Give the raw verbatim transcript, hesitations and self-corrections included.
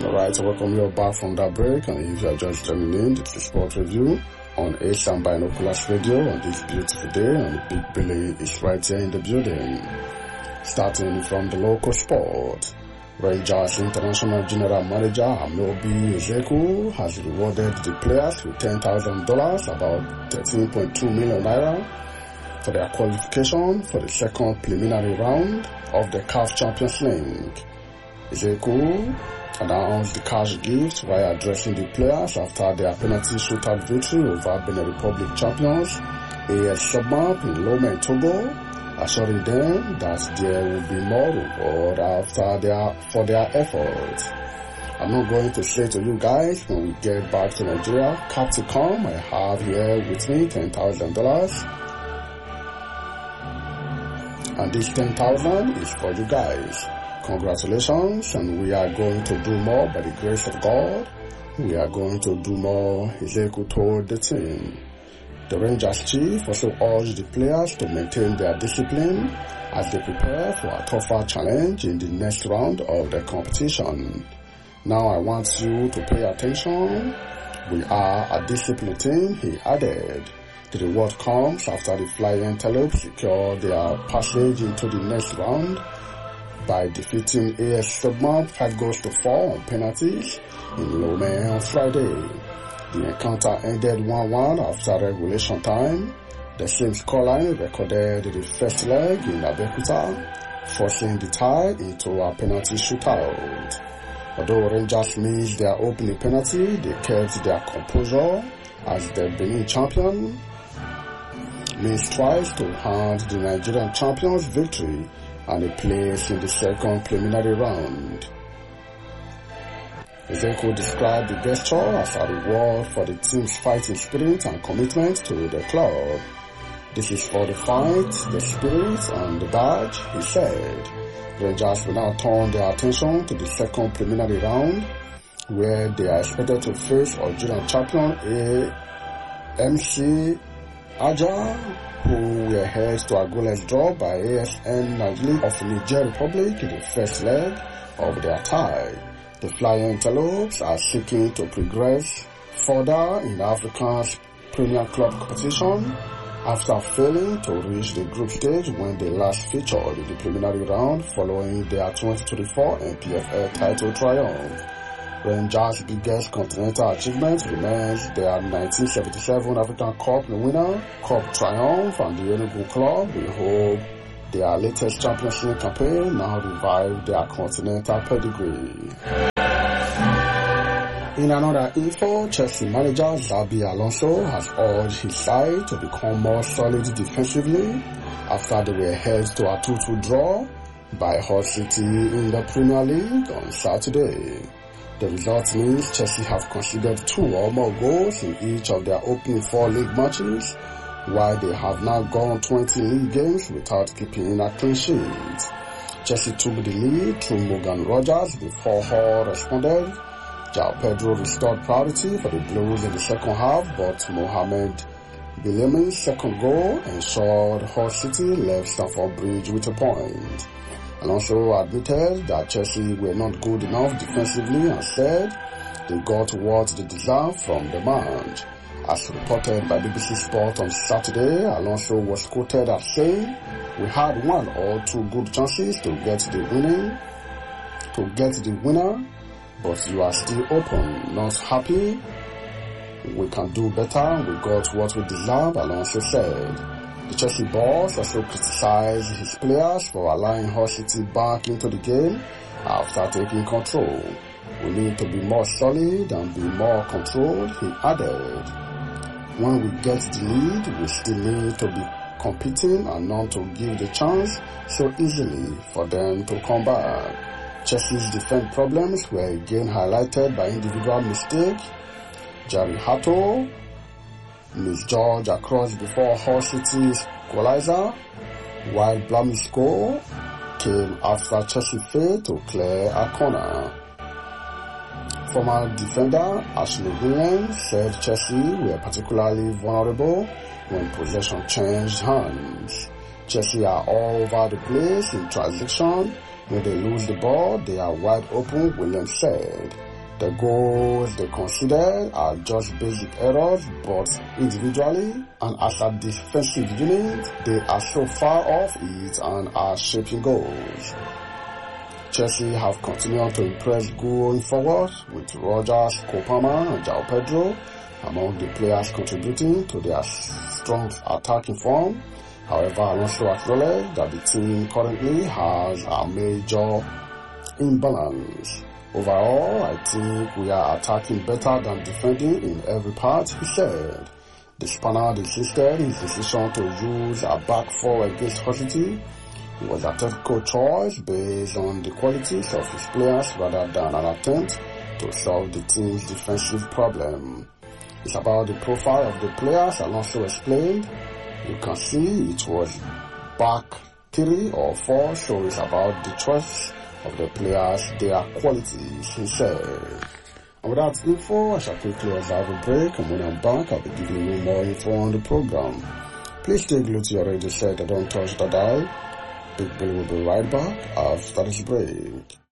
Alright, so welcome you back from that break, and if you are just joining in, it's a sport review on Asian Binoculars Radio on this beautiful day, and the Big Billy is right here in the building. Starting from the local sport, Rangers International General Manager Ameobi Ezeku has rewarded the players with ten thousand dollars, about thirteen point two million naira, for their qualification for the second preliminary round of the C A F Champions League. Ezeku announced the cash gift while addressing the players after their penalty shootout victory over Benin Republic champions A S Submap in Lomé, Togo, assuring them that there will be more reward after their for their efforts. I'm not going to say to you guys when we get back to Nigeria, Capticom, I have here with me ten thousand dollars. And this ten thousand is for you guys. Congratulations, and we are going to do more by the grace of God. We are going to do more, Ezeku told the team. The Rangers chief also urged the players to maintain their discipline as they prepare for a tougher challenge in the next round of the competition. Now I want you to pay attention. We are a disciplined team, he added. The reward comes after the Flying Antelopes secure their passage into the next round by defeating A S Submap five goals to four on penalties in Lomé on Friday. The encounter ended one one after regulation time. The same scoreline recorded the first leg in Abeokuta, forcing the tie into a penalty shootout. Although Rangers missed their opening penalty, they kept their composure as the Benin champion missed twice to hand the Nigerian champions victory and a place in the second preliminary round. Ezeku described the gesture as a reward for the team's fighting spirit and commitment to the club. This is for the fight, the spirit, and the badge, he said. Rangers will now turn their attention to the second preliminary round, where they are expected to face Algerian champion A M C Aja, who were held to a goalless draw by A S N Nigeria of Niger Republic in the first leg of their tie. The Flying Antelopes are seeking to progress further in Africa's Premier Club competition after failing to reach the group stage when they last featured in the preliminary round following their twenty twenty-four N P F L title triumph. Rangers' biggest continental achievement remains their nineteen seventy-seven African Cup winner, Cup triumph, and the Enugu club. We hope their latest Champions League campaign now revive their continental pedigree. In another info, Chelsea manager Xabi Alonso has urged his side to become more solid defensively after they were held to a two two draw by Hull City in the Premier League on Saturday. The result means Chelsea have conceded two or more goals in each of their opening four league matches, while they have now gone twenty league games without keeping a clean sheet. Chelsea took the lead through Morgan Rogers before Hull responded. João Pedro restored priority for the Blues in the second half, but Mohamed Bielema's second goal ensured Hull City left Stamford Bridge with a point. Alonso admitted that Chelsea were not good enough defensively and said they got what they deserved from the match. As reported by B B C Sport on Saturday, Alonso was quoted as saying, "We had one or two good chances to get the winning, to get the winner, but you are still open, not happy. We can do better. We got what we deserve," Alonso said. The Chelsea boss also criticized his players for allowing Hull City back into the game after taking control. "We need to be more solid and be more controlled," he added. "When we get the lead, we still need to be competing and not to give the chance so easily for them to come back." Chelsea's defense problems were again highlighted by individual mistakes. Jerry Hato misjudged a cross before Hull City's equalizer, while Blamey's goal came after Chelsea failed to clear a corner. Former defender Ashley Williams said Chelsea were particularly vulnerable when possession changed hands. Chelsea are all over the place in transition. When they lose the ball, they are wide open, Williams said. The goals they considered are just basic errors, but individually and as a defensive unit, they are so far off it and are shaping goals. Chelsea have continued to impress going forward, with Rogers, Kopama and João Pedro among the players contributing to their strong attacking form. However, Alonso acknowledged that the team currently has a major imbalance. Overall, I think we are attacking better than defending in every part, he said. The Spaniard insisted his decision to use a back four against Hull City was a tactical choice based on the qualities of his players rather than an attempt to solve the team's defensive problem. It's about the profile of the players, Alonso explained. You can see it was back three or four, so it's about the choice of the players, their qualities, he said. And with that info, I shall quickly observe a break, and when I'm back, I'll be giving you more info on the program. Please stay glued to your radio set and don't touch the dial. Big Billy will be right back after this break.